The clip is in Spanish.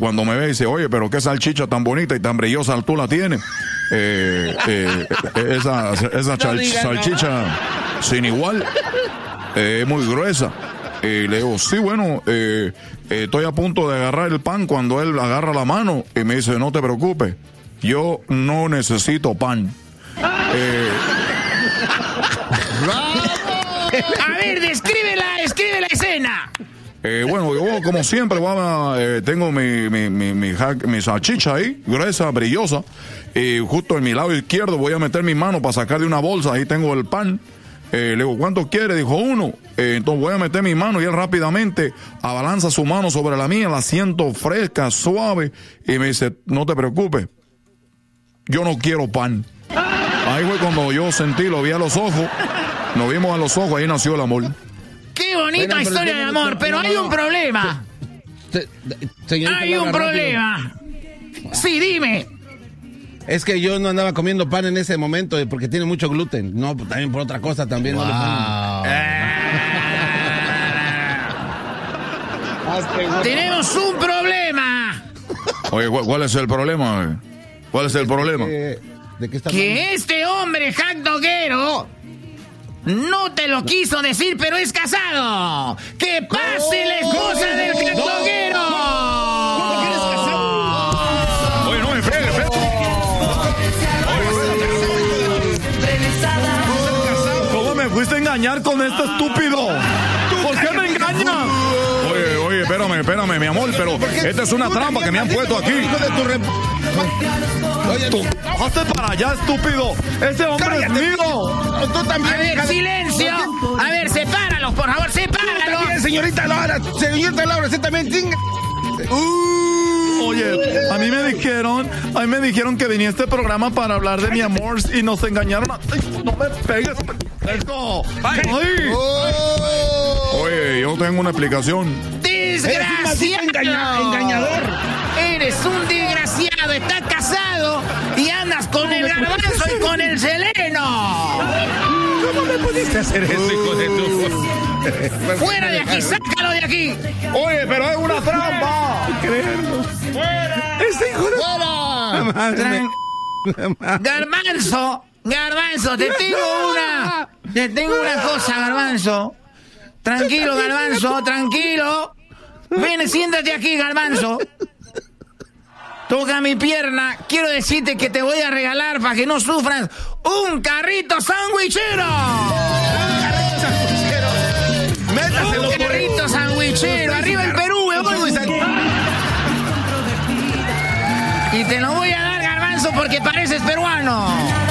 cuando me ve dice, oye, pero qué salchicha tan bonita y tan brillosa tú la tienes. Esa salchicha sin igual, muy gruesa. Le digo, sí, bueno, estoy a punto de agarrar el pan cuando él agarra la mano y me dice, no te preocupes, yo no necesito pan. A ver, describe la escena. Bueno, yo como siempre tengo mi salchicha ahí, gruesa, brillosa, y justo en mi lado izquierdo voy a meter mi mano para sacar de una bolsa, ahí tengo el pan. Le digo, ¿cuánto quiere? Dijo, 1. Entonces voy a meter mi mano y él rápidamente abalanza su mano sobre la mía, la siento fresca, suave, y me dice, no te preocupes, yo no quiero pan. Ahí fue cuando yo sentí, lo vi a los ojos, nos vimos a los ojos, ahí nació el amor. Qué bonita historia de amor, pero hay un problema. Hay un problema. Sí, dime. Es que yo no andaba comiendo pan en ese momento porque tiene mucho gluten. No, también por otra cosa también. Wow. No Tenemos un problema. Oye, ¿cuál es el problema? ¿Cuál es el problema? ¿De qué está Que este hombre hackdoguero no te lo quiso decir, pero es casado. ¡Que pase la esposa del hackdoguero! ¿Cómo que eres casado? Oye, no me fregues, ¿cómo me fuiste a engañar con este estúpido? ¿Por qué me engañas? Oye, espérame, mi amor, pero esta es una trampa que me han puesto aquí. Oye, tú, hazte para allá, estúpido. Ese hombre es mío. Tú también. A ver, silencio. A ver, sepáralos, por favor, sepáralos. También, señorita Laura, usted también tinga. Oye, a mí me dijeron que venía a este programa para hablar de mi amor y nos engañaron. Ay, no me pegues. Eso. Ay. Oye, yo tengo una explicación. Desgraciado. Engañador. Eres un desgraciado. Estás casado y andas con el garbanzo y con el seleno. ¿Cómo me pudiste hacer eso, hijo de tu... Fuera de aquí, sácalo de aquí. Oye, pero es una trampa. ¡Fuera! ¡Ese hijo de... ¡Fuera! Garbanzo, te tengo una cosa, Garbanzo. Tranquilo, Garbanzo, tranquilo. Ven, siéntate aquí, Garbanzo. Toca mi pierna. Quiero decirte que te voy a regalar, para que no sufras, un carrito sandwichero. Métaselo Un carrito sandwichero. Arriba el Perú, weón. Y te lo voy a dar, Garbanzo, porque pareces peruano.